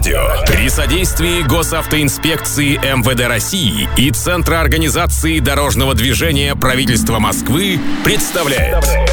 Эльдорадио при содействии Госавтоинспекции МВД России и Центра организации дорожного движения правительства Москвы представляет